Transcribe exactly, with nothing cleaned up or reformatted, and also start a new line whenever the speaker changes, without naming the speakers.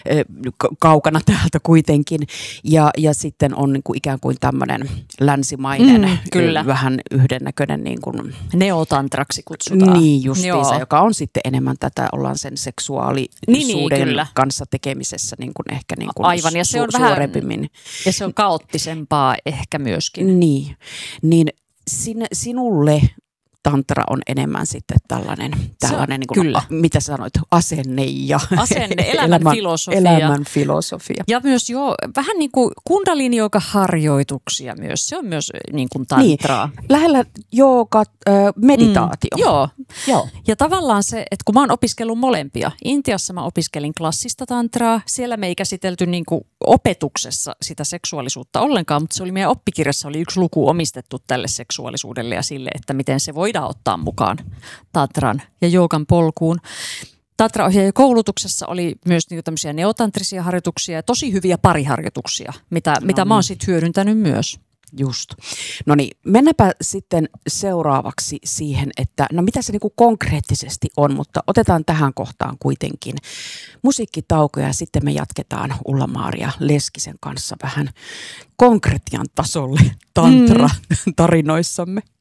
kaukana täältä kuitenkin. Ja, ja sitten on niin kuin ikään kuin tämmöinen länsimainen, mm,
kyllä.
vähän yhdennäköinen niin kuin
neotantraksi kutsutaan.
Niin justiinsa, joka on sitten enemmän tätä, ollaan sen seksuaalisuuden
niin, niin,
kanssa tekemisessä niin kuin ehkä niin kuin
aivan, ja se on
su-
vähän,
suorempimmin.
Ja se on kaoottisempaa ehkä myöskin.
Niin, niin sin, sinulle tantra on enemmän sitten tällainen, tällainen niin kuin,
kyllä.
mitä sä sanoit, asenne ja
asenne, elämän, elämän filosofia.
Elämän filosofia.
Ja myös joo, vähän niin kuin kundalini-jooga-harjoituksia myös. Se on myös niin kuin tantraa.
Niin, lähellä jooga, äh, meditaatio.
Mm, joo.
joo.
Ja tavallaan se, että kun mä oon opiskellut molempia. Intiassa mä opiskelin klassista tantraa. Siellä me ei käsitelty niin kuin opetuksessa sitä seksuaalisuutta ollenkaan, mutta se oli meidän oppikirjassa oli yksi luku omistettu tälle seksuaalisuudelle ja sille, että miten se voidaan ottaa mukaan tantran ja joogan polkuun. Tantraohjaajan koulutuksessa oli myös niinku tämmöisiä neotantrisia harjoituksia ja tosi hyviä pariharjoituksia, mitä, no mitä niin. mä oon sitten hyödyntänyt myös.
Just. No niin, mennäpä sitten seuraavaksi siihen, että no mitä se niinku konkreettisesti on, mutta otetaan tähän kohtaan kuitenkin musiikkitauko ja sitten me jatketaan Ulla-Maaria Leskisen kanssa vähän konkretian tasolle tantra-tarinoissamme.